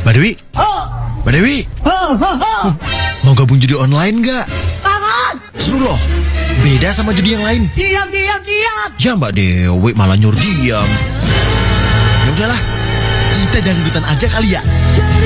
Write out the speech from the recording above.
Mbak Dewi? Mbak Dewi? Mau gabung judi online nggak? Banget. Seru loh. Beda sama judi yang lain. Siap. Ya Mbak Dewi malah nyuruh diam. Ya udahlah, kita dangdutan aja kali ya.